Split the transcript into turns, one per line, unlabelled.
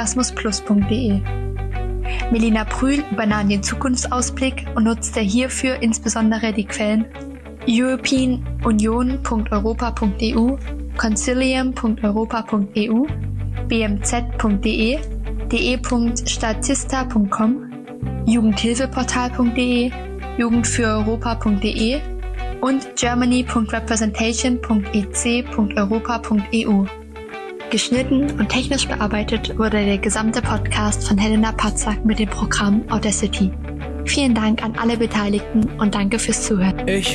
erasmusplus.de. Melina Prühl übernahm den Zukunftsausblick und nutzte hierfür insbesondere die Quellen europeanunion.europa.eu, concilium.europa.eu, bmz.de, de.statista.com, jugendhilfeportal.de, jugendfüreuropa.de und germany.representation.ec.europa.eu. Geschnitten und technisch bearbeitet wurde der gesamte Podcast von Helena Patzak mit dem Programm Audacity. Vielen Dank an alle Beteiligten und danke fürs Zuhören.